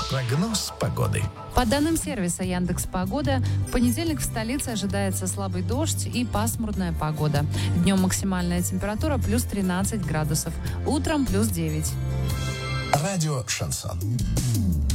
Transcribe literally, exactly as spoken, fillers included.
Прогноз погоды. По данным сервиса Яндекс.Погода, в понедельник в столице ожидается слабый дождь и пасмурная погода. Днем максимальная температура плюс тринадцать градусов, утром плюс девять. Радио «Шансон».